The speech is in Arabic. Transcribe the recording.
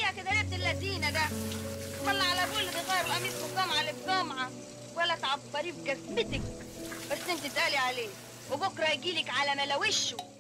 خليها كده يا بنت اللذينه ده. والله على ابوه اللي بيغير القميص من جمعه لجمعه، ولا تعبريه بجزمتك. بس انت تقالي عليه وبكره يجيلك على ملا وشه.